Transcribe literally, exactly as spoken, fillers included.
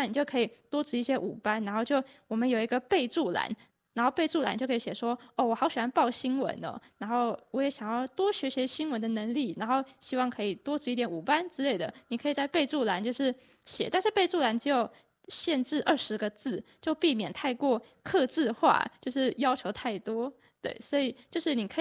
你就可以多值一些五班，然后就我们有一个备注栏，然后备注栏就可以写说，哦，我好喜欢报新闻哦，然后我也想要多学学新闻的能力，然后希望可以多值一点五班之类的。你可以在备注栏就是写，但是备注栏只有限制二十个字，就避免太过客制化，就是要求太多。对，所以就是你可以。